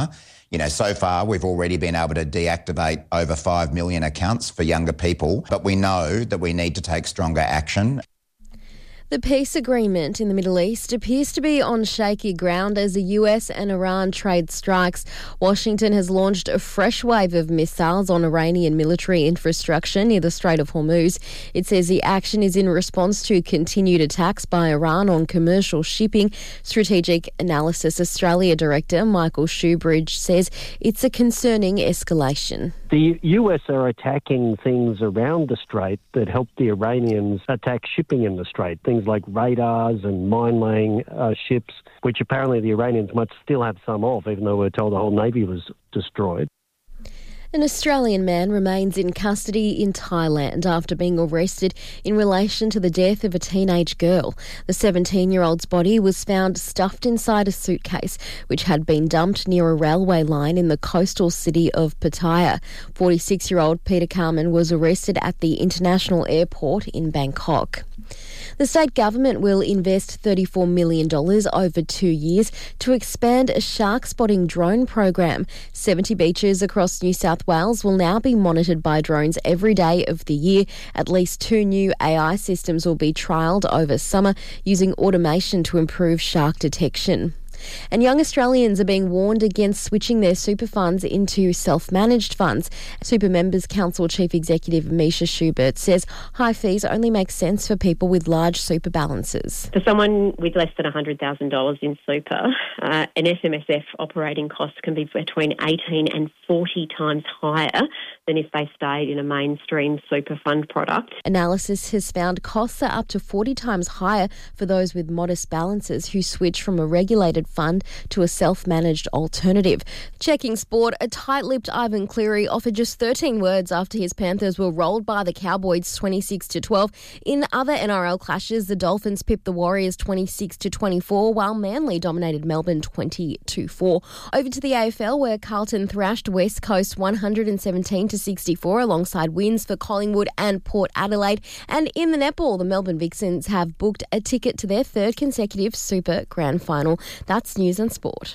far. So far we've already been able to deactivate over 5 million accounts for younger people, but we know that we need to take stronger action. The peace agreement in the Middle East appears to be on shaky ground as the US and Iran trade strikes. Washington has launched a fresh wave of missiles on Iranian military infrastructure near the Strait of Hormuz. It says the action is in response to continued attacks by Iran on commercial shipping. Strategic Analysis Australia Director Michael Shoebridge says it's a concerning escalation. The US are attacking things around the Strait that help the Iranians attack shipping in the Strait, things like radars and mine-laying ships, which apparently the Iranians might still have some of, even though we're told the whole Navy was destroyed. An Australian man remains in custody in Thailand after being arrested in relation to the death of a teenage girl. The 17-year-old's body was found stuffed inside a suitcase, which had been dumped near a railway line in the coastal city of Pattaya. 46-year-old Peter Carman was arrested at the international airport in Bangkok. The state government will invest $34 million over 2 years to expand a shark spotting drone program. 70 beaches across New South Wales will now be monitored by drones every day of the year. At least 2 new AI systems will be trialled over summer using automation to improve shark detection. And young Australians are being warned against switching their super funds into self-managed funds. Super Members Council Chief Executive Misha Schubert says high fees only make sense for people with large super balances. For someone with less than $100,000 in super, an SMSF operating cost can be between 18 and 40 times higher than if they stayed in a mainstream super fund product. Analysis has found costs are up to 40 times higher for those with modest balances who switch from a regulated fund to a self-managed alternative. Checking sport, a tight-lipped Ivan Cleary offered just 13 words after his Panthers were rolled by the Cowboys 26-12. In other NRL clashes, the Dolphins pipped the Warriors 26-24, while Manly dominated Melbourne 20-4. Over to the AFL, where Carlton thrashed West Coast 117-64 alongside wins for Collingwood and Port Adelaide. And in the netball, the Melbourne Vixens have booked a ticket to their third consecutive Super Grand Final. That's News and Sport.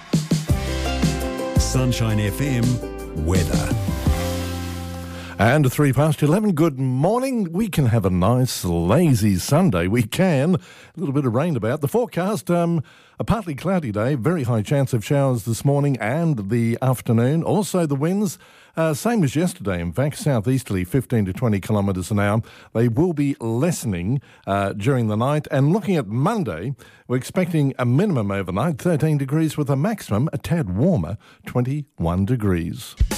Sunshine FM weather. And 11:03. Good morning. We can have a nice, lazy Sunday. We can. A little bit of rain about. The forecast, a partly cloudy day. Very high chance of showers this morning and the afternoon. Also the winds, same as yesterday. In fact, southeasterly, 15 to 20 kilometres an hour. They will be lessening during the night. And looking at Monday, we're expecting a minimum overnight, 13 degrees, with a maximum, a tad warmer, 21 degrees.